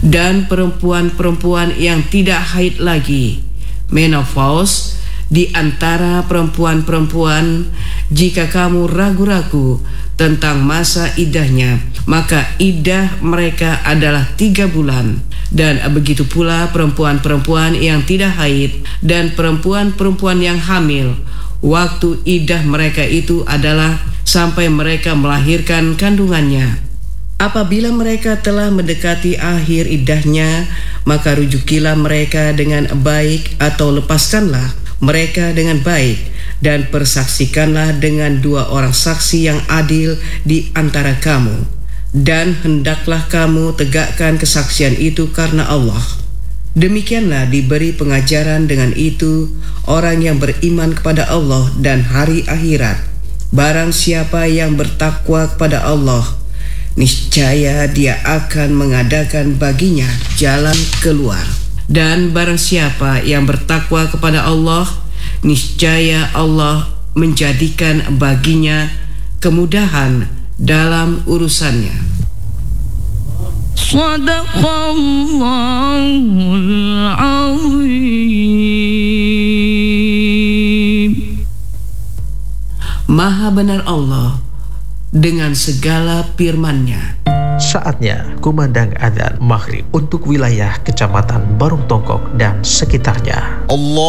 dan perempuan-perempuan yang tidak haid lagi, menopause, di antara perempuan-perempuan. Jika kamu ragu-ragu tentang masa iddahnya, maka iddah mereka adalah 3 bulan. Dan begitu pula perempuan-perempuan yang tidak haid dan perempuan-perempuan yang hamil, waktu iddah mereka itu adalah sampai mereka melahirkan kandungannya. Apabila mereka telah mendekati akhir iddahnya, maka rujukilah mereka dengan baik atau lepaskanlah mereka dengan baik, dan persaksikanlah dengan 2 orang saksi yang adil di antara kamu. Dan hendaklah kamu tegakkan kesaksian itu karena Allah. Demikianlah diberi pengajaran dengan itu orang yang beriman kepada Allah dan hari akhirat. Barang siapa yang bertakwa kepada Allah, niscaya dia akan mengadakan baginya jalan keluar. Dan barang siapa yang bertakwa kepada Allah, niscaya Allah menjadikan baginya kemudahan dalam urusannya. Shadaqallahul Azim. Maha benar Allah dengan segala firman-Nya. Saatnya kumandang adzan maghrib untuk wilayah Kecamatan Barung Tongkok dan sekitarnya. Allah